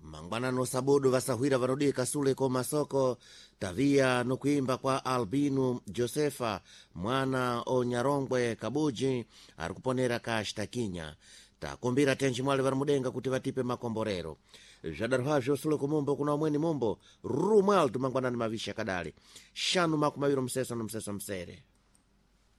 mangwanano sabudu vasahwira vanodika sule komasoko tavia nokuimba kwa Albino Josefa mwana onyarongwe kabuji ari kuponera kashtakinya takumbira tenji mwale vari mudenga kuti vatipe makomborero zvadarwazvo sule kumombo kuna umweni mombo rumwaltu mangwanani mavisha kadali shanu makumi maviri musesa nomusesa musere